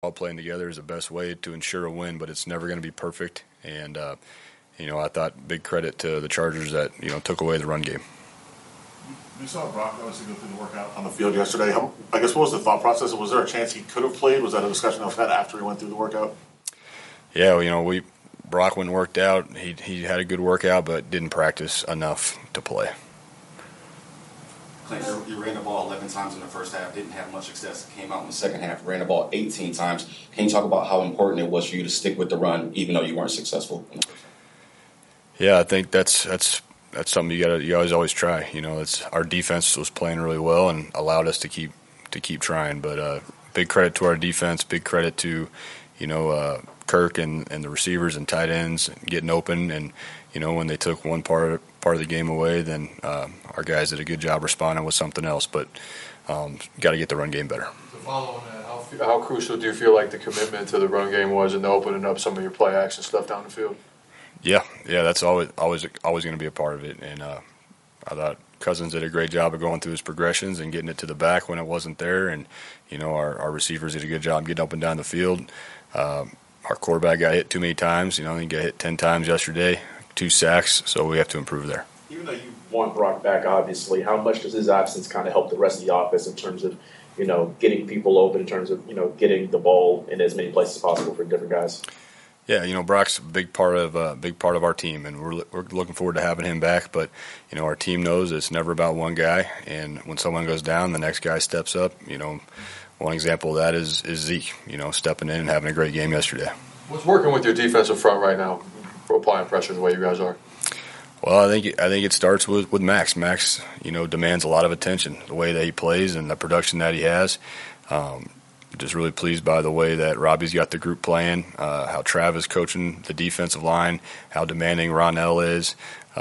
all playing together is the best way to ensure a win, but it's never going to be perfect. And, I thought big credit to the Chargers that, took away the run game. We saw Brock obviously go through the workout on the field yesterday. I guess what was the thought process? Was there a chance he could have played? Was that a discussion that was had after he went through the workout? Yeah, Brock went and worked out. He had a good workout, but didn't practice enough to play. Clint, you ran the ball 11 times in the first half, didn't have much success, came out in the second half, ran the ball 18 times. Can you talk about how important it was for you to stick with the run, even though you weren't successful in the first half? Yeah, I think that's something you always try. It's our defense was playing really well and allowed us to keep trying. But big credit to our defense, big credit to Kirk and the receivers and tight ends getting open. And when they took one part of the game away, then our guys did a good job responding with something else. But got to get the run game better. To follow on that, how crucial do you feel like the commitment to the run game was in opening up some of your play action stuff down the field? Yeah, that's always going to be a part of it. And I thought Cousins did a great job of going through his progressions and getting it to the back when it wasn't there. And our receivers did a good job getting up and down the field. Our quarterback got hit too many times. He got hit 10 times yesterday, 2 sacks. So we have to improve there. Even though you want Brock back, obviously, how much does his absence kind of help the rest of the offense in terms of getting people open, in terms of getting the ball in as many places as possible for different guys? Yeah, Brock's a big part of our team, and we're looking forward to having him back. But our team knows it's never about one guy, and when someone goes down, the next guy steps up. One example of that is Zeke. Stepping in and having a great game yesterday. What's working with your defensive front right now for applying pressure the way you guys are? Well, I think it starts with Max. Max, demands a lot of attention. The way that he plays and the production that he has. Just really pleased by the way that Robbie's got the group playing, how Trav is coaching the defensive line, how demanding Ronell is,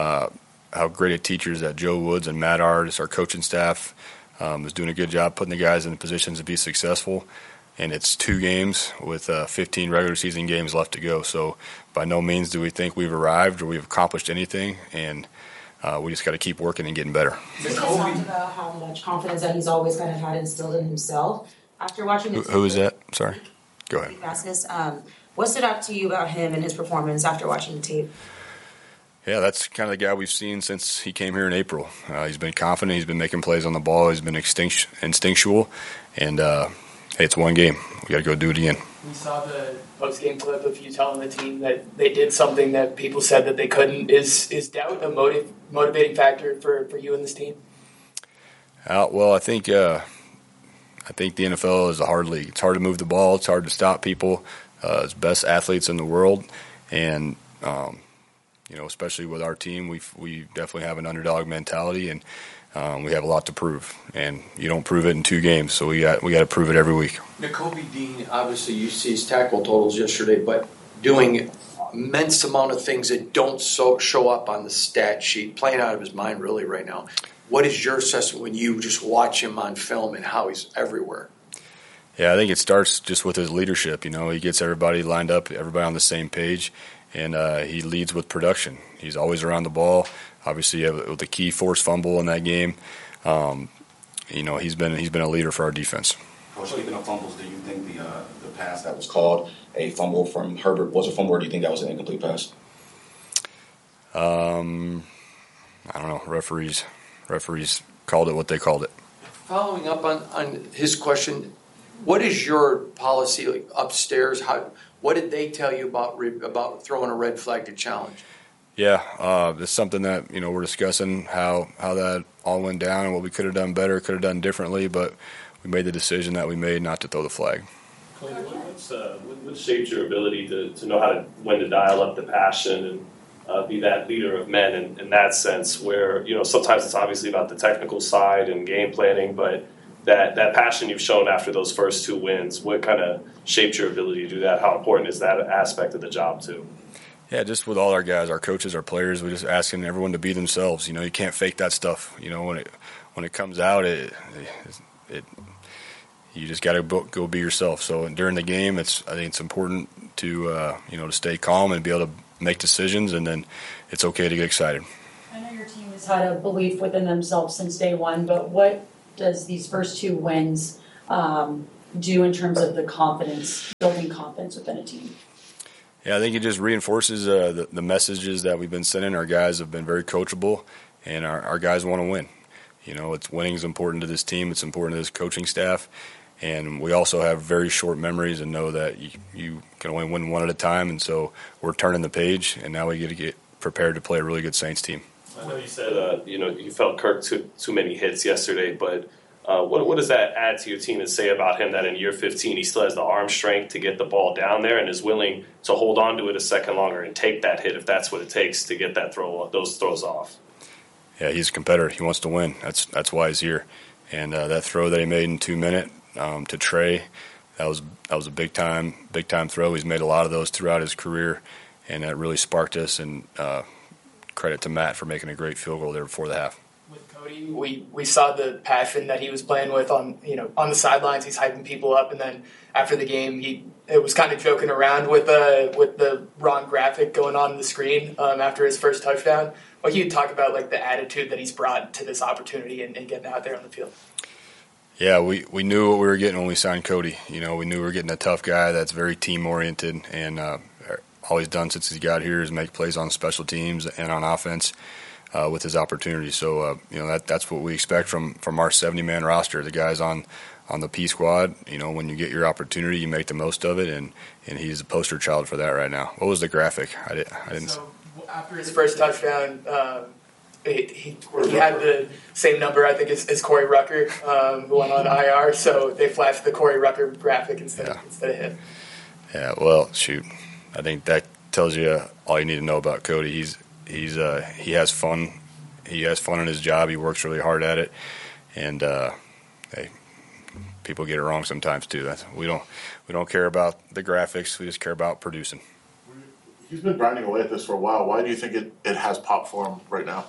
how great of teachers that Joe Woods and Matt are. Just our coaching staff is doing a good job putting the guys in the positions to be successful. And it's 2 games with 15 regular season games left to go. So by no means do we think we've arrived or we've accomplished anything. And we just got to keep working and getting better. You talked about how much confidence that he's always kind of had instilled in himself. After watching the who is that? Sorry. Go ahead. Vasquez, what stood out to you about him and his performance after watching the tape? Yeah, that's kind of the guy we've seen since he came here in April. He's been confident. He's been making plays on the ball. He's been instinctual. And, hey, it's one game. We got to go do it again. We saw the post-game clip of you telling the team that they did something that people said that they couldn't. Is doubt a motivating factor for you and this team? Well, I think the NFL is a hard league. It's hard to move the ball. It's hard to stop people. It's best athletes in the world, and especially with our team, we definitely have an underdog mentality, and we have a lot to prove. And you don't prove it in 2 games, so we got to prove it every week. Nakobe Dean, obviously, you see his tackle totals yesterday, but doing immense amount of things that don't show up on the stat sheet, playing out of his mind really right now. What is your assessment when you just watch him on film and how he's everywhere? Yeah, I think it starts just with his leadership. He gets everybody lined up, everybody on the same page, and he leads with production. He's always around the ball. Obviously, with the key forced fumble in that game, he's been a leader for our defense. Coach, speaking of fumbles, do you think the pass that was called a fumble from Herbert was a fumble, or do you think that was an incomplete pass? I don't know. Referees called it what they called it. Following up on his question, what is your policy upstairs? What did they tell you about throwing a red flag to challenge? Yeah, it's something that we're discussing how that all went down and what we could have done better, could have done differently, but we made the decision that we made not to throw the flag. What shaped your ability to know when to dial up the passion and be that leader of men in that sense, where sometimes it's obviously about the technical side and game planning, but that passion you've shown after those first 2 wins, what kind of shaped your ability to do that? How important is that aspect of the job too? Yeah, just with all our guys, our coaches, our players, we're just asking everyone to be themselves. You can't fake that stuff. When it comes out, you just got to go be yourself. So during the game, I think it's important to to stay calm and be able to make decisions, and then it's okay to get excited. I know your team has had a belief within themselves since day one, but what does these first 2 wins do in terms of the confidence, building confidence within a team? Yeah, I think it just reinforces the messages that we've been sending. Our guys have been very coachable, and our guys want to win. You know, winning is important to this team. It's important to this coaching staff. And we also have very short memories and know that you can only win one at a time. And so we're turning the page, and now we get to get prepared to play a really good Saints team. I know you said you felt Kirk took too many hits yesterday, but what does that add to your team and say about him that in year 15 he still has the arm strength to get the ball down there and is willing to hold on to it a second longer and take that hit if that's what it takes to get those throws off? Yeah, he's a competitor. He wants to win. That's why he's here. And that throw that he made in 2 minutes to Trey, that was a big time throw. He's made a lot of those throughout his career, and that really sparked us. And credit to Matt for making a great field goal there before the half. With Cody, we saw the passion that he was playing with on the sidelines. He's hyping people up, and then after the game, it was kind of joking around with the wrong graphic going on the screen after his first touchdown. What can you talk about, like the attitude that he's brought to this opportunity and getting out there on the field? Yeah, we knew what we were getting when we signed Cody. You know, we knew we were getting a tough guy that's very team-oriented, and all he's done since he got here is make plays on special teams and on offense with his opportunity. So, that's what we expect from our 70-man roster. The guys on the P squad, when you get your opportunity, you make the most of it, and he's a poster child for that right now. What was the graphic? I didn't. So after his first touchdown, he had the same number, I think, as Corey Rucker, who went on IR. So they flashed the Corey Rucker graphic instead of him. Yeah, well, shoot, I think that tells you all you need to know about Cody. He has fun. He has fun in his job. He works really hard at it, and hey, people get it wrong sometimes too. We don't care about the graphics. We just care about producing. He's been grinding away at this for a while. Why do you think it has popped for him right now?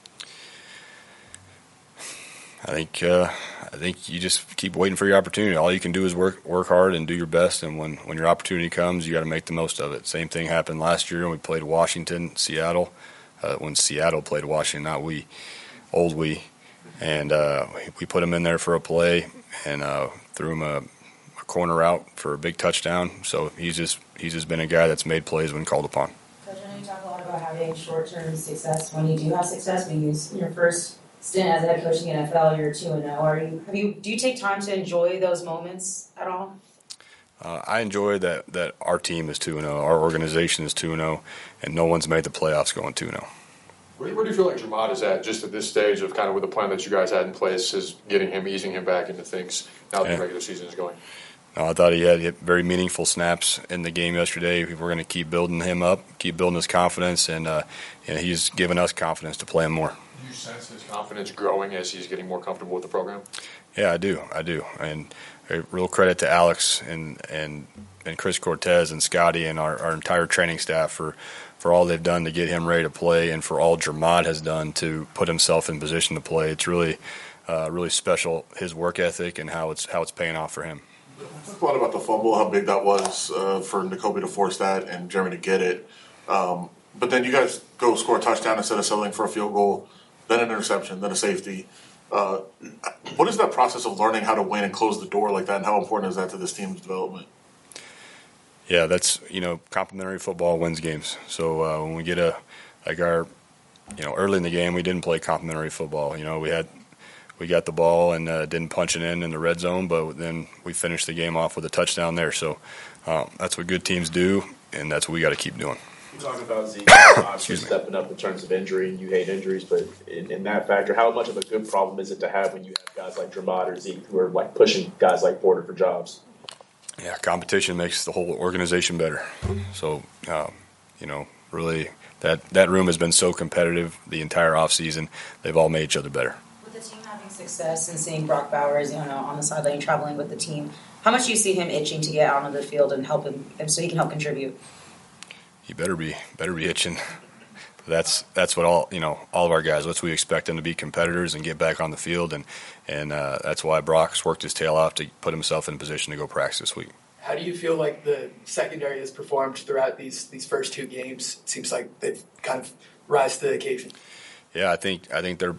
I think you just keep waiting for your opportunity. All you can do is work hard and do your best. And when your opportunity comes, you got to make the most of it. Same thing happened last year when we played Washington, Seattle. When Seattle played Washington, not we, old we, and we put him in there for a play and threw him a corner out for a big touchdown. So he's just been a guy that's made plays when called upon. Coach, I know you talk a lot about having short-term success when you do have success. When you your first stint as a head coach in the NFL, you're 2-0. Do you take time to enjoy those moments at all? I enjoy that our team is 2-0, our organization is 2-0, and no one's made the playoffs going 2-0. Where do you feel like Jermod is at just at this stage of kind of with the plan that you guys had in place is easing him back into things now that the regular season is going? I thought he had very meaningful snaps in the game yesterday. We're going to keep building him up, keep building his confidence, and he's given us confidence to play him more. Do you sense his confidence growing as he's getting more comfortable with the program? Yeah, I do. And a real credit to Alex and Chris Cortez and Scotty and our entire training staff for all they've done to get him ready to play and for all Jermod has done to put himself in position to play. It's really special, his work ethic and how it's paying off for him. Talk a lot about the fumble, how big that was for Nakobe to force that and Jeremy to get it. But then you guys go score a touchdown instead of settling for a field goal, then an interception, then a safety. What is that process of learning how to win and close the door like that, and how important is that to this team's development? Yeah, that's, complimentary football wins games. So when we get early in the game, we didn't play complimentary football. We got the ball and didn't punch it in the red zone, but then we finished the game off with a touchdown there. So that's what good teams do, and that's what we got to keep doing. You talk about Zeke obviously stepping up in terms of injury, and you hate injuries, but in that factor, how much of a good problem is it to have when you have guys like Jermod or Zeke who are like pushing guys like Porter for jobs? Yeah, competition makes the whole organization better. So, really that room has been so competitive the entire offseason. They've all made each other better. With the team having success and seeing Brock Bowers, on the sideline traveling with the team, how much do you see him itching to get out onto the field and help him so he can help contribute? He better be itching. That's what all of our guys. What we expect them to be competitors and get back on the field, and that's why Brock's worked his tail off to put himself in position to go practice this week. How do you feel like the secondary has performed throughout these first two games? It seems like they've kind of rise to the occasion. Yeah, I think they're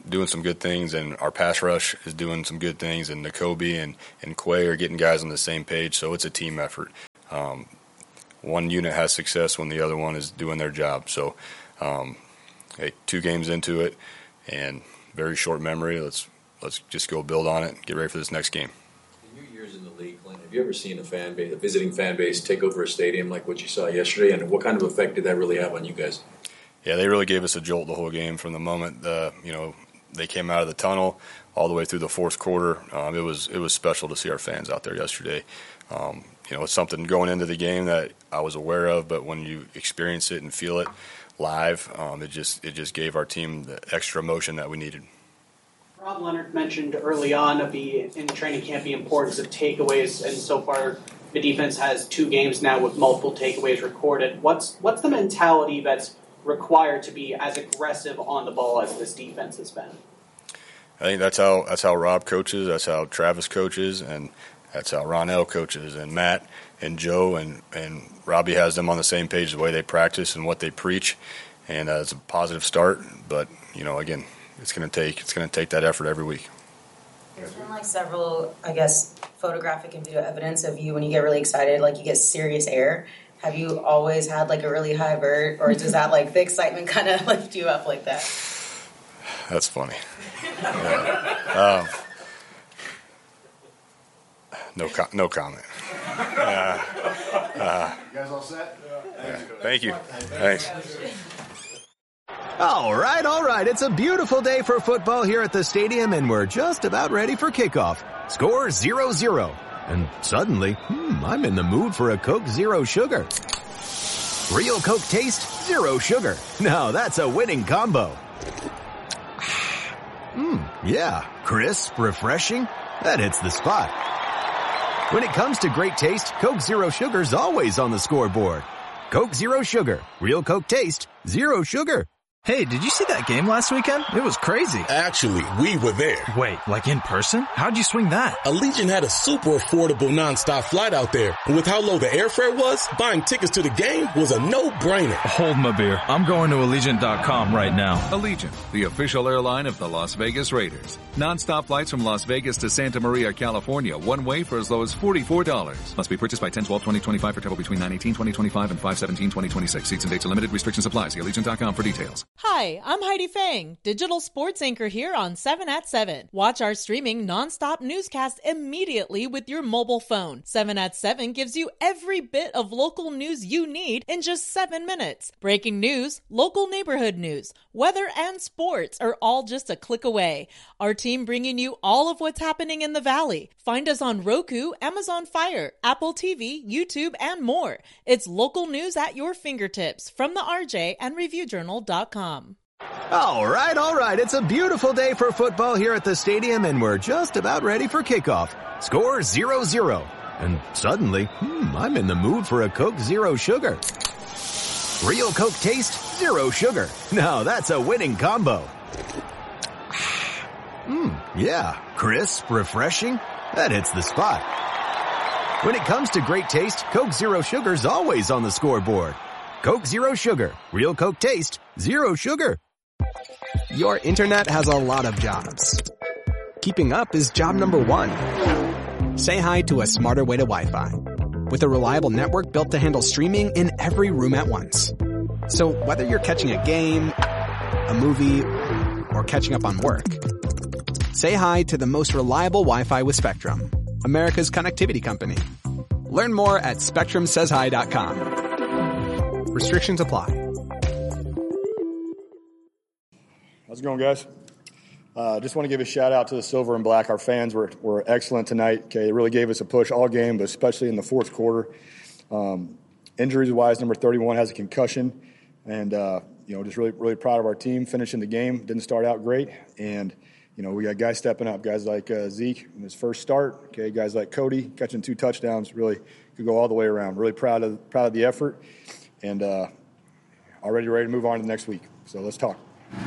doing some good things, and our pass rush is doing some good things, and Nakobe and Quay are getting guys on the same page, so it's a team effort. One unit has success when the other one is doing their job. So, hey, 2 games into it, and very short memory. Let's just go build on it, get ready for this next game. In your years in the league, Clint, have you ever seen a visiting fan base take over a stadium like what you saw yesterday, and what kind of effect did that really have on you guys? Yeah, they really gave us a jolt the whole game from the moment they came out of the tunnel all the way through the fourth quarter. It was special to see our fans out there yesterday. It's something going into the game that I was aware of, but when you experience it and feel it live, it just gave our team the extra emotion that we needed. Rob Leonard mentioned early on in training camp the importance of takeaways, and so far the defense has 2 games now with multiple takeaways recorded. What's the mentality that's required to be as aggressive on the ball as this defense has been? I think that's how Rob coaches, that's how Travis coaches, and that's how Ronell coaches, and Matt and Joe and Robbie has them on the same page, the way they practice and what they preach, and it's a positive start. But again, it's going to take that effort every week. There's been several, photographic and video evidence of you when you get really excited, you get serious air. Have you always had a really high vert, or does that the excitement kind of lift you up like that? That's funny. Yeah. No comment. You guys all set? Yeah. Thank you. Thanks. All right. It's a beautiful day for football here at the stadium, and we're just about ready for kickoff. Score 0-0. And suddenly, I'm in the mood for a Coke Zero Sugar. Real Coke taste, zero sugar. Now that's a winning combo. Yeah, crisp, refreshing. That hits the spot. When it comes to great taste, Coke Zero Sugar's always on the scoreboard. Coke Zero Sugar. Real Coke taste, zero sugar. Hey, did you see that game last weekend? It was crazy. Actually, we were there. Wait, in person? How'd you swing that? Allegiant had a super affordable nonstop flight out there. And with how low the airfare was, buying tickets to the game was a no-brainer. Hold my beer. I'm going to Allegiant.com right now. Allegiant, the official airline of the Las Vegas Raiders. Nonstop flights from Las Vegas to Santa Maria, California, one way for as low as $44. Must be purchased by 10/12/2025 for travel between 9/18/2025 and 5/17/2026. Seats and dates are limited. Restrictions apply. See Allegiant.com for details. Hi, I'm Heidi Fang, digital sports anchor here on 7 at 7. Watch our streaming nonstop newscast immediately with your mobile phone. 7 at 7 gives you every bit of local news you need in just 7 minutes. Breaking news, local neighborhood news, weather, and sports are all just a click away. Our team bringing you all of what's happening in the Valley. Find us on Roku, Amazon Fire, Apple TV, YouTube, and more. It's local news at your fingertips from the RJ and ReviewJournal.com. All right. It's a beautiful day for football here at the stadium, and we're just about ready for kickoff. Score 0-0. And suddenly, I'm in the mood for a Coke Zero Sugar. Real Coke taste, zero sugar. Now that's a winning combo. Yeah, crisp, refreshing. That hits the spot. When it comes to great taste, Coke Zero Sugar's always on the scoreboard. Coke Zero Sugar. Real Coke taste, zero sugar. Your internet has a lot of jobs. Keeping up is job number 1. Say hi to a smarter way to Wi-Fi. With a reliable network built to handle streaming in every room at once. So whether you're catching a game, a movie, or catching up on work, say hi to the most reliable Wi-Fi with Spectrum, America's connectivity company. Learn more at SpectrumSaysHi.com. Restrictions apply. How's it going, guys? Just want to give a shout out to the Silver and Black. Our fans were excellent tonight. Okay, they really gave us a push all game, but especially in the fourth quarter. Injuries-wise, number 31 has a concussion, and just really proud of our team finishing the game. Didn't start out great, and we got guys stepping up. Guys like Zeke in his first start. Okay, guys like Cody catching 2 touchdowns. Really could go all the way around. Really proud of the effort, and already ready to move on to the next week. So let's talk.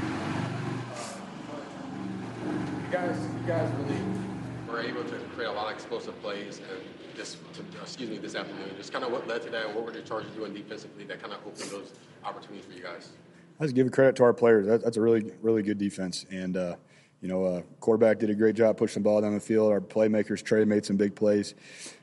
You guys really were able to create a lot of explosive plays this afternoon. Just kind of what led to that, and what were the Chargers doing defensively that kind of opened those opportunities for you guys? I just give credit to our players. That's a really, really good defense. And, Quarterback did a great job pushing the ball down the field. Our playmakers, Trey, made some big plays.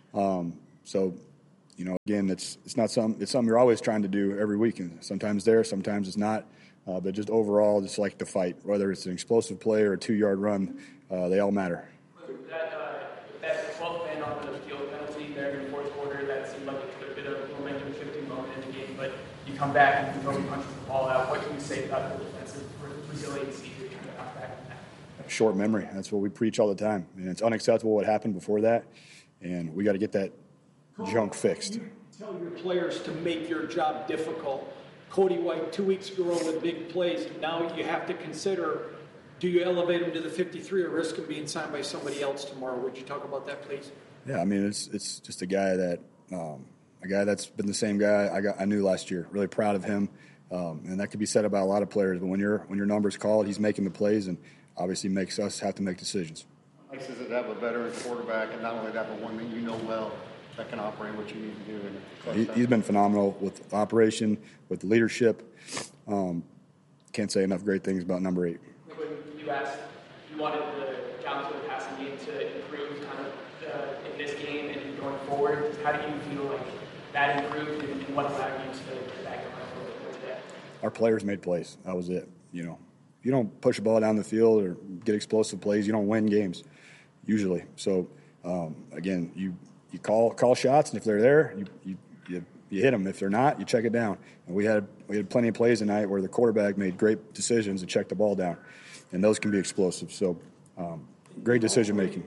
Again, it's not something you're always trying to do every week. And sometimes there, sometimes it's not. But just overall, just like the fight, whether it's an explosive play or a 2-yard run, they all matter. That 12th man on the field penalty there in the fourth quarter, that seemed like a bit of a momentum shifting moment in the game. But you come back and Kobe punches the ball out. What can you say about the defensive resiliency to kind of come back from that? Short memory. That's what we preach all the time. And it's unacceptable what happened before that. And we got to get that junk fixed. You tell your players to make your job difficult. Cody White 2 weeks ago with big plays. Now you have to consider, do you elevate him to the 53 or risk him being signed by somebody else tomorrow? Would you talk about that, please? Yeah, I mean, it's just a guy that's been the same guy I knew last year. Really proud of him. And that could be said about a lot of players. But when your number's called, he's making the plays and obviously makes us have to make decisions. Nice is it to have a veteran quarterback, and not only that, but one that you know well that can operate what you need to do. He's been phenomenal with operation, with leadership. Can't say enough great things about number 8. When you asked, you wanted the Gallons of the passing game to improve kind of in this game and going forward. How do you feel like that improved and what allowed you to back up today? Our players made plays. That was it. You don't push a ball down the field or get explosive plays, you don't win games usually. So again, you call shots, and if they're there, you hit them. If they're not, you check it down. And we had plenty of plays tonight where the quarterback made great decisions to check the ball down, and those can be explosive. So great decision making.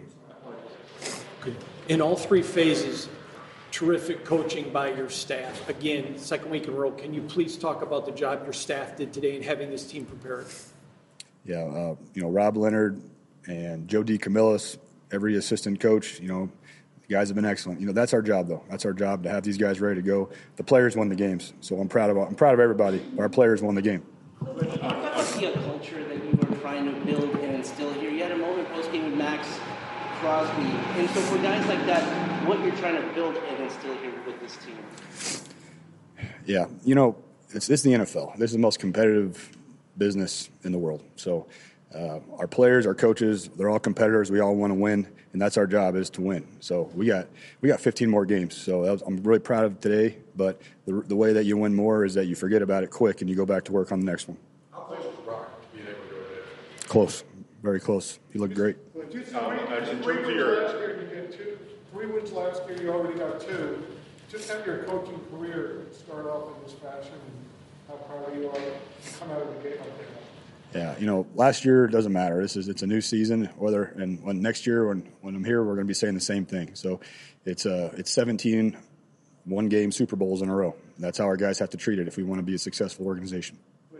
In all 3 phases, terrific coaching by your staff. Again, second week in a row. Can you please talk about the job your staff did today in having this team prepared? Yeah, Rob Leonard and Joe DeCamillis, every assistant coach, the guys have been excellent. That's our job, though. That's our job, to have these guys ready to go. The players won the games, so I'm proud of everybody. Our players won the game. I see a culture that you were trying to build and instill here. You had a moment post-game with Max Crosby. And so for guys like that, what you're trying to build and instill here with this team? Yeah, it's the NFL. This is the most competitive business in the world. So our players, our coaches, they're all competitors. We all want to win, and that's our job, is to win. So we got 15 more games. So I'm really proud of today, but the way that you win more is that you forget about it quick and you go back to work on the next one. How close was Brock being able to go there? Close. Very close. He looked great. But you 3 wins last year, you get 2. 3 wins last year, you already got 2. Just have your coaching career start off in this fashion, and how proud you are to come out of the gate like that. Yeah, last year doesn't matter. It's a new season. When next year, when I'm here, we're going to be saying the same thing. So it's 17 one-game Super Bowls in a row. That's how our guys have to treat it if we want to be a successful organization.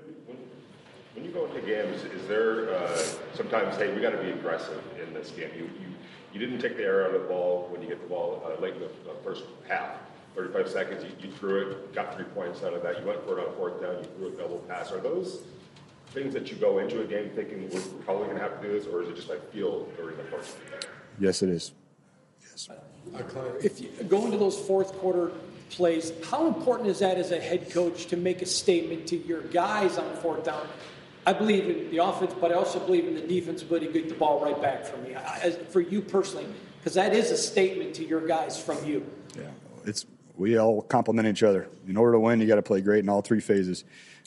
When you go into games, is there sometimes, hey, we got to be aggressive in this game? You didn't take the air out of the ball when you get the ball late in the first half. 35 seconds, you threw it, got 3 points out of that. You went for it on 4th down, you threw a double pass. Are those things that you go into a game thinking we're probably going to have to do this, or is it just like feel during the course of the game? Yes, it is. Yes. If you go into those fourth quarter plays, how important is that as a head coach to make a statement to your guys on 4th down? I believe in the offense, but I also believe in the defense ability to get the ball right back from me. For you personally, because that is a statement to your guys from you. Yeah, we all complement each other. In order to win, you got to play great in all 3 phases.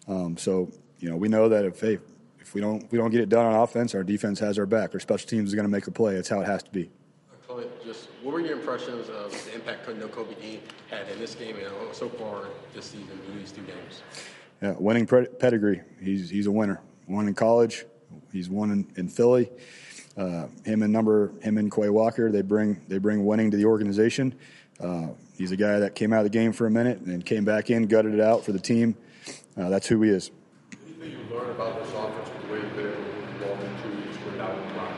We know that if we don't get it done on offense, our defense has our back. Our special teams is going to make a play. That's how it has to be. Clint, just what were your impressions of the impact Kobe Dean had in this game and so far this season in these 2 games? Yeah, winning pedigree. He's a winner. Won in college. He's won in Philly. Him and Quay Walker. They bring winning to the organization. He's a guy that came out of the game for a minute and came back in, gutted it out for the team. That's who he is. Anything you learned about this offense with the way you've been able to roll in 2 weeks without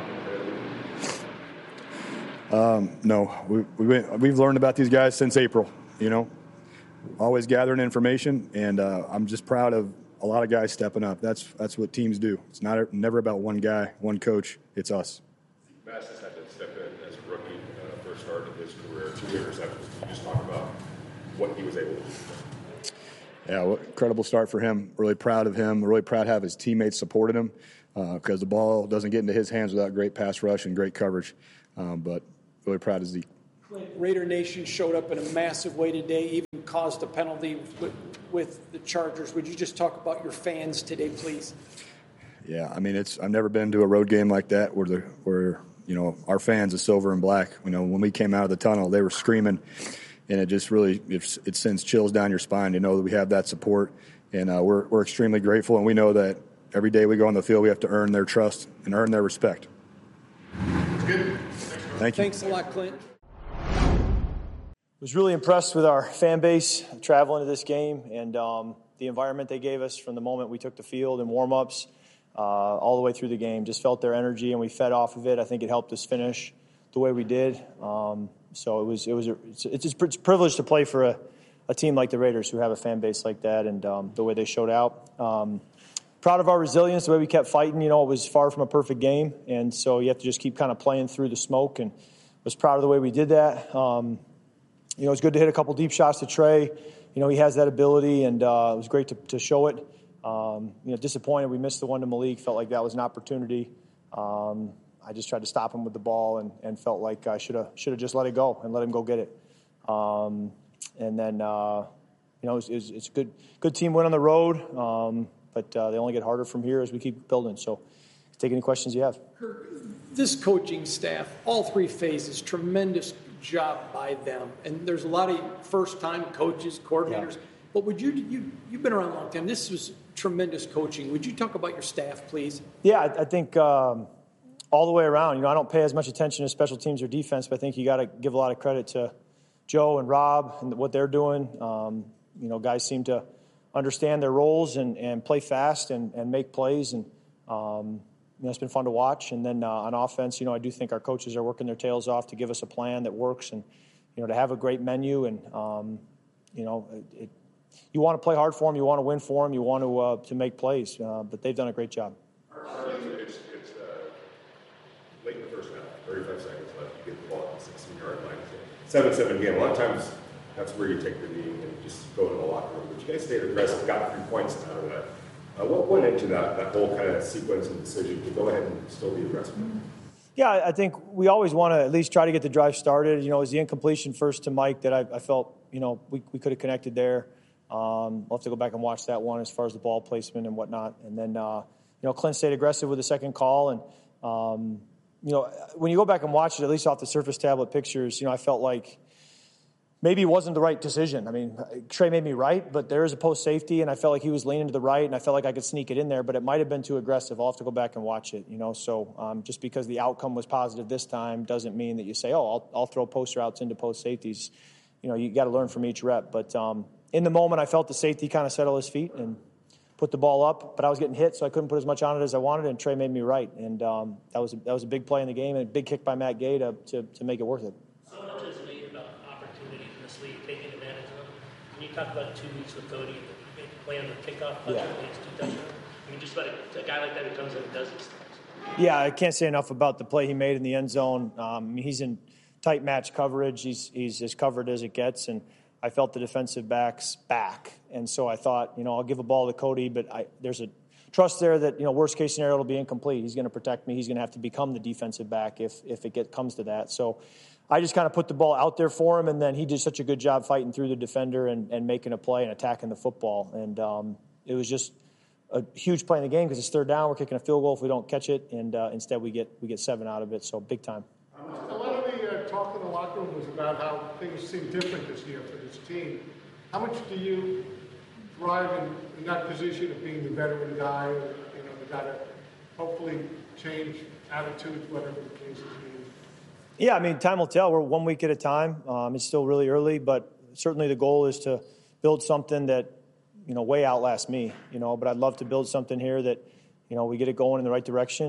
Brock? No, we've learned about these guys since April. Always gathering information, and I'm just proud of a lot of guys stepping up. That's what teams do. It's never about one guy, one coach. It's us. Mass has had to step in as a rookie, first start of his career, 2 years after. Can you just talk about what he was able to do? Yeah, incredible start for him. Really proud of him. Really proud to have his teammates supporting him because the ball doesn't get into his hands without great pass rush and great coverage. But really proud of Zeke. Raider Nation showed up in a massive way today, even caused a penalty with the Chargers. Would you just talk about your fans today, please? Yeah, I mean, I've never been to a road game like that where our fans, the silver and black, when we came out of the tunnel, they were screaming, and it just really it sends chills down your spine to know that we have that support, and we're extremely grateful, and we know that every day we go on the field, we have to earn their trust and earn their respect. Good. Thank you. Thanks a lot, Clint. Was really impressed with our fan base traveling to this game and the environment they gave us from the moment we took the field and warm-ups all the way through the game. Just felt their energy, and we fed off of it. I think it helped us finish the way we did. So it's a privilege to play for a team like the Raiders who have a fan base like that and the way they showed out. Proud of our resilience, the way we kept fighting. It was far from a perfect game, and so you have to just keep kind of playing through the smoke, and was proud of the way we did that. It's good to hit a couple deep shots to Trey. He has that ability, and it was great to show it. Disappointed we missed the one to Malik. Felt like that was an opportunity. I just tried to stop him with the ball and felt like I should have just let it go and let him go get it. And then it's a good team win on the road, but they only get harder from here as we keep building. So take any questions you have. This coaching staff, all three phases, tremendous job by them. And there's a lot of first-time coaches, coordinators. Yeah. But you've been around a long time. This was tremendous coaching. Would you talk about your staff, please? Yeah, I think all the way around. I don't pay as much attention to special teams or defense, but I think you got to give a lot of credit to Joe and Rob and what they're doing. Guys seem to understand their roles and play fast and make plays. And, it's been fun to watch. And then on offense, I do think our coaches are working their tails off to give us a plan that works and, to have a great menu. And, you want to play hard for them. You want to win for them. You want to make plays. But they've done a great job. It's late in the first half, 35 seconds left. You get the ball at the 16-yard line. 7-7 game. A lot of times that's where you take the knee and just go into the locker room. But you guys stayed aggressive, got 3 points out of that. What went into that whole kind of sequence and decision to go ahead and still be aggressive? Yeah, I think we always want to at least try to get the drive started. It was the incompletion first to Mike that I felt, we could have connected there. We'll have to go back and watch that one as far as the ball placement and whatnot. And then, Clint stayed aggressive with the second call. And, when you go back and watch it, at least off the Surface tablet pictures, I felt like maybe it wasn't the right decision. I mean, Trey made me right, but there is a post safety, and I felt like he was leaning to the right, and I felt like I could sneak it in there, but it might have been too aggressive. I'll have to go back and watch it, So just because the outcome was positive this time doesn't mean that you say, I'll throw post routes into post safeties. You got to learn from each rep. But in the moment, I felt the safety kind of settle his feet and put the ball up, but I was getting hit, so I couldn't put as much on it as I wanted, and Trey made me right. And that was a big play in the game and a big kick by Matt Gay to make it worth it. So much is made about opportunities in this league, taking advantage of them. When you talk about 2 weeks with Cody, you make a play on the kickoff, against 2 touchdowns. I mean, just about a guy like that who comes in and does these things. Yeah, I can't say enough about the play he made in the end zone. He's in tight match coverage. He's as covered as it gets, and I felt the defensive backs back. And so I thought, I'll give a ball to Cody, but there's a trust there that, worst case scenario, it'll be incomplete. He's going to protect me. He's going to have to become the defensive back if it comes to that. So I just kind of put the ball out there for him, and then he did such a good job fighting through the defender and making a play and attacking the football. And it was just a huge play in the game because it's third down. We're kicking a field goal if we don't catch it, and instead we get 7 out of it. So big time. A lot of the talk in the locker room was about how things seem different this year for this team. How much do you thrive in that position of being the veteran guy, or, the guy to hopefully change attitudes, whatever the case is? Yeah, I mean, time will tell. We're 1 week at a time. It's still really early, but certainly the goal is to build something that, way outlasts me, But I'd love to build something here that, we get it going in the right direction,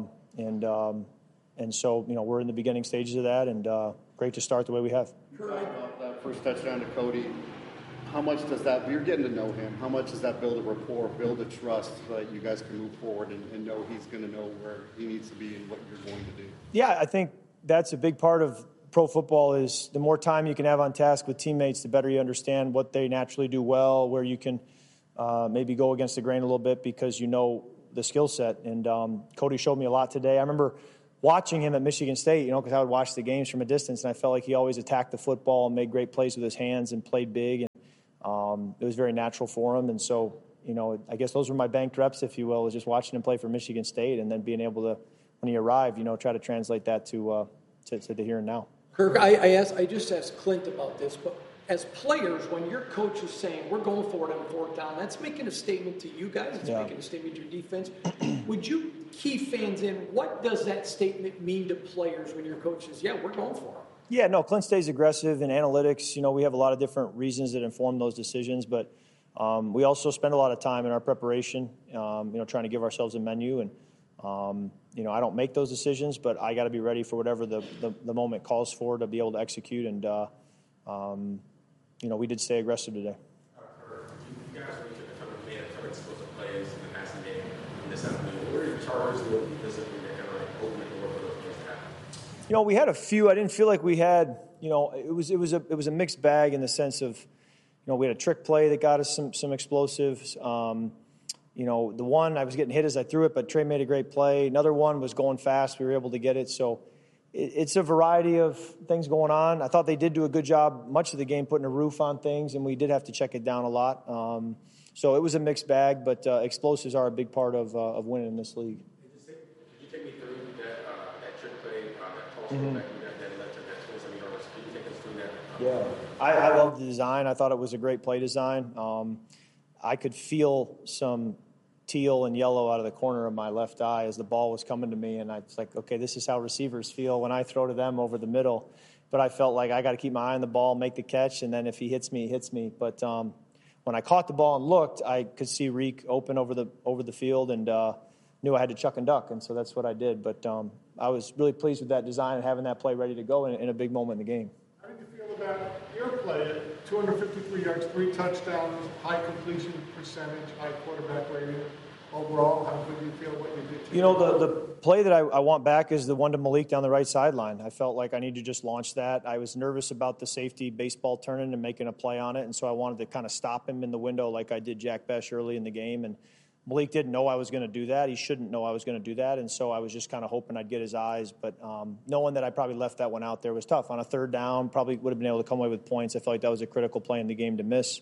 and so, we're in the beginning stages of that, and great to start the way we have. That first touchdown to Cody, how much does that, you're getting to know him, how much does that build a rapport, build a trust so that you guys can move forward and know he's going to know where he needs to be and what you're going to do? Yeah, I think that's a big part of pro football is the more time you can have on task with teammates, the better you understand what they naturally do well, where you can maybe go against the grain a little bit because you know the skill set. And Cody showed me a lot today. I remember watching him at Michigan State, because I would watch the games from a distance, and I felt like he always attacked the football and made great plays with his hands and played big. And it was very natural for him. And so, I guess those were my banked reps, if you will, was just watching him play for Michigan State and then being able to, when he arrived, try to translate that to the here and now. Kirk, I just asked Clint about this, but as players, when your coach is saying, we're going for it on fourth down, that's making a statement to you guys, it's making a statement to your defense. Would you key fans in, what does that statement mean to players when your coach says, yeah, we're going for it? Yeah, no, Clint stays aggressive in analytics. We have a lot of different reasons that inform those decisions, but we also spend a lot of time in our preparation, trying to give ourselves a menu. And, I don't make those decisions, but I got to be ready for whatever the moment calls for to be able to execute. And, we did stay aggressive today. You guys made a ton of explosive plays in the passing game this afternoon. What are your charges doing defensively that kind of open the door for those plays to happen? We had a few. I didn't feel like we had, it was a mixed bag in the sense of, we had a trick play that got us some explosives. The one I was getting hit as I threw it, but Trey made a great play. Another one was going fast. We were able to get it. So it's a variety of things going on. I thought they did do a good job much of the game putting a roof on things, and we did have to check it down a lot. So it was a mixed bag, but explosives are a big part of winning in this league. Could you take me through that trick play, that toss that led to that 27 yards? Could you take us through that? Yeah, I love the design. I thought it was a great play design. I could feel some teal and yellow out of the corner of my left eye as the ball was coming to me, and I was like, okay, this is how receivers feel when I throw to them over the middle. But I felt like I got to keep my eye on the ball, make the catch, and then if he hits me, he hits me. But when I caught the ball and looked, I could see Reek open over the field and knew I had to chuck and duck, and so that's what I did. But I was really pleased with that design and having that play ready to go in a big moment in the game. How did you feel about your play? 253 yards, 3 touchdowns, high completion percentage, high quarterback rating. Overall, how good do you feel what you did today? The play that I want back is the one to Malik down the right sideline. I felt like I needed to just launch that. I was nervous about the safety baseball turning and making a play on it, and so I wanted to kind of stop him in the window like I did Jack Besh early in the game. And Malik didn't know I was going to do that. He shouldn't know I was going to do that, and so I was just kind of hoping I'd get his eyes. But knowing that I probably left that one out there was tough. On a third down, probably would have been able to come away with points. I felt like that was a critical play in the game to miss.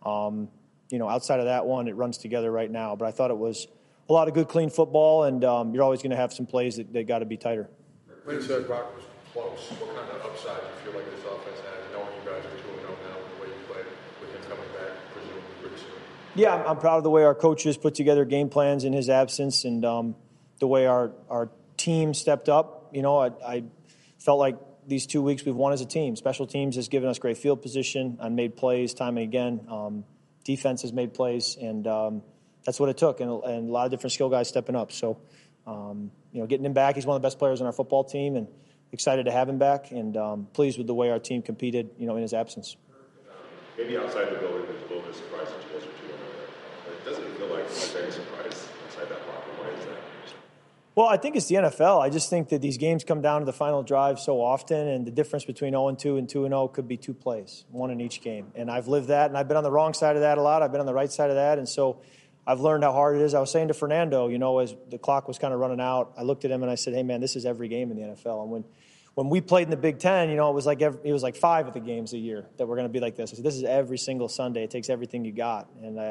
Outside of that one, it runs together right now. But I thought it was a lot of good, clean football, and you're always going to have some plays that got to be tighter. When you said Brock was close, what kind of upside do you feel like this offense has, knowing you guys are 2-0 now with the way you played, with him coming back presumably pretty soon? Yeah, I'm proud of the way our coaches put together game plans in his absence, and the way our team stepped up. I felt like these 2 weeks we've won as a team. Special teams has given us great field position and made plays time and again. Defense has made plays, and that's what it took, and a lot of different skill guys stepping up. So, getting him back, he's one of the best players on our football team, and excited to have him back, and pleased with the way our team competed, in his absence. Maybe outside the building, there's a little bit of surprise that you guys are 2-0 there. But it doesn't feel like a big surprise inside that locker room. Why is that? Well, I think it's the NFL. I just think that these games come down to the final drive so often, and the difference between 0-2 and 2-0 could be 2 plays, one in each game. And I've lived that, and I've been on the wrong side of that a lot. I've been on the right side of that, and so I've learned how hard it is. I was saying to Fernando, as the clock was kind of running out, I looked at him and I said, hey, man, this is every game in the NFL. And when we played in the Big Ten, it was like 5 of the games a year that were going to be like this. I said, this is every single Sunday. It takes everything you got.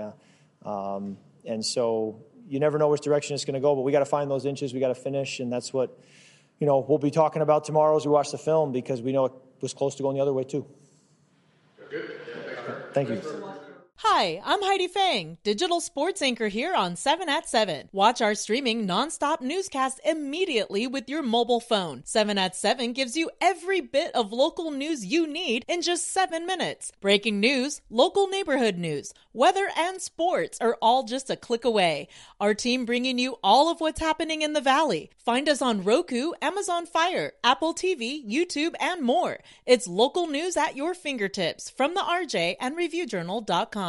And so you never know which direction it's going to go, but we got to find those inches. We got to finish, and that's what we'll be talking about tomorrow as we watch the film, because we know it was close to going the other way too. Good. Thank you. Hi, I'm Heidi Fang, digital sports anchor here on 7 at 7. Watch our streaming nonstop newscast immediately with your mobile phone. 7 at 7 gives you every bit of local news you need in just 7 minutes. Breaking news, local neighborhood news, weather, and sports are all just a click away. Our team bringing you all of what's happening in the Valley. Find us on Roku, Amazon Fire, Apple TV, YouTube, and more. It's local news at your fingertips from the RJ and ReviewJournal.com.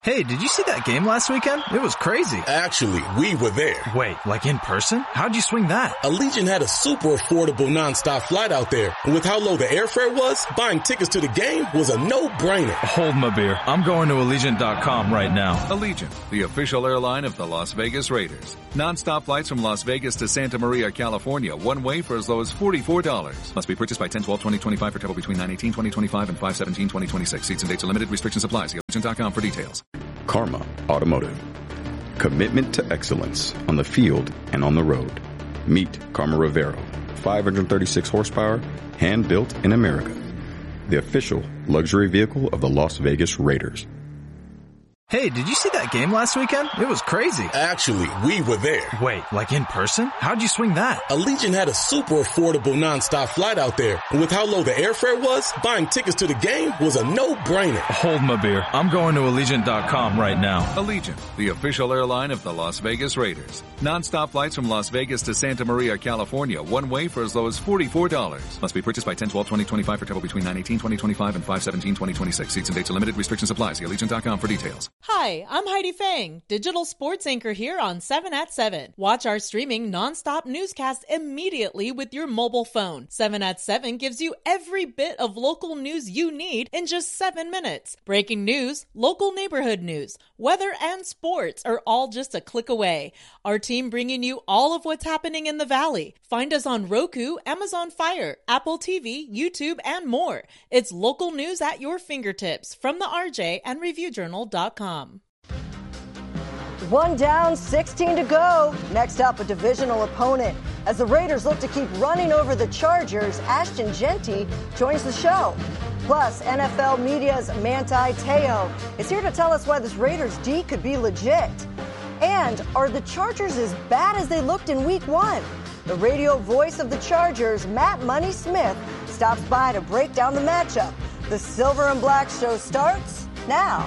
Hey, did you see that game last weekend? It was crazy. Actually, we were there. Wait, like in person? How'd you swing that? Allegiant had a super affordable nonstop flight out there. And with how low the airfare was, buying tickets to the game was a no-brainer. Hold my beer. I'm going to Allegiant.com right now. Allegiant, the official airline of the Las Vegas Raiders. Non-stop flights from Las Vegas to Santa Maria, California, one way for as low as $44. Must be purchased by 10/12/2025 for travel between 9/18/2025 and 5/17/2026. Seats and dates are limited. Restrictions apply. See Allegiant.com for details. Karma Automotive. Commitment to excellence on the field and on the road. Meet Karma Rivero. 536 horsepower, hand-built in America. The official luxury vehicle of the Las Vegas Raiders. Hey, did you see that game last weekend? It was crazy. Actually, we were there. Wait, like in person? How'd you swing that? Allegiant had a super affordable nonstop flight out there. And with how low the airfare was, buying tickets to the game was a no-brainer. Hold my beer. I'm going to Allegiant.com right now. Allegiant, the official airline of the Las Vegas Raiders. Non-stop flights from Las Vegas to Santa Maria, California, one way for as low as $44. Must be purchased by 10/12/2025 for travel between 9/18/2025 and 5/17/2026. Seats and dates are limited. Restrictions apply. See Allegiant.com for details. Hi, I'm Heidi Fang, digital sports anchor here on 7 at 7. Watch our streaming nonstop newscast immediately with your mobile phone. 7 at 7 gives you every bit of local news you need in just 7 minutes. Breaking news, local neighborhood news, weather, and sports are all just a click away. Our team bringing you all of what's happening in the Valley. Find us on Roku, Amazon Fire, Apple TV, YouTube, and more. It's local news at your fingertips from the RJ and ReviewJournal.com. One down, 16 to go. Next up, a divisional opponent. As the Raiders look to keep running over the Chargers, Ashton Jeanty joins the show. Plus, NFL Media's Manti Te'o is here to tell us why this Raiders D could be legit. And are the Chargers as bad as they looked in Week 1? The radio voice of the Chargers, Matt Money Smith, stops by to break down the matchup. The Silver and Black Show starts now.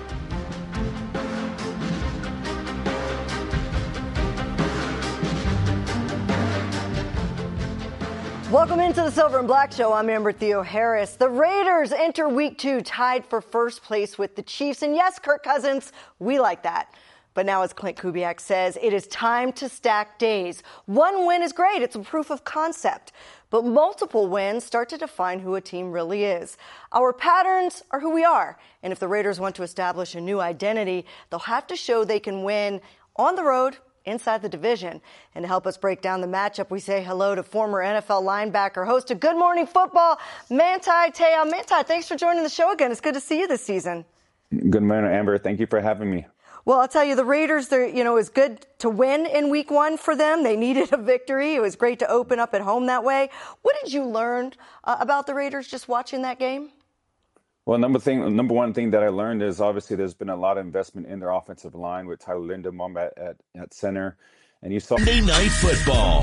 Welcome into the Silver and Black Show. I'm Amber Theo Harris. The Raiders enter Week 2 tied for first place with the Chiefs. And yes, Kirk Cousins, we like that. But now, as Clint Kubiak says, it is time to stack days. One win is great. It's a proof of concept. But multiple wins start to define who a team really is. Our patterns are who we are. And if the Raiders want to establish a new identity, they'll have to show they can win on the road, inside the division. And to help us break down the matchup, we say hello to former NFL linebacker, host of Good Morning Football, Manti Te'o. Manti, thanks for joining the show again. It's good to see you this season. Good morning, Amber. Thank you for having me. Well, I'll tell you, the Raiders, it was good to win in Week 1 for them. They needed a victory. It was great to open up at home that way. What did you learn about the Raiders just watching that game? Well, number one thing that I learned is obviously there's been a lot of investment in their offensive line with Tyler Linderbaum at center. And you saw Monday Night Football.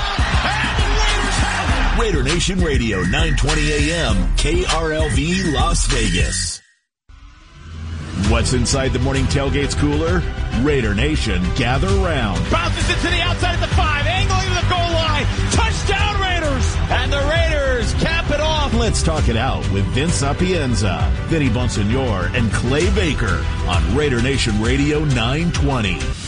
Raider Nation Radio, 920 AM, KRLV, Las Vegas. What's inside the morning tailgate's cooler? Raider Nation, gather round. Bounces it to the outside at the 5, angling to the goal line. Touchdown Raiders! And the Raiders cap it off. Let's talk it out with Vince Sapienza, Vinny Bonsignor, and Clay Baker on Raider Nation Radio 920.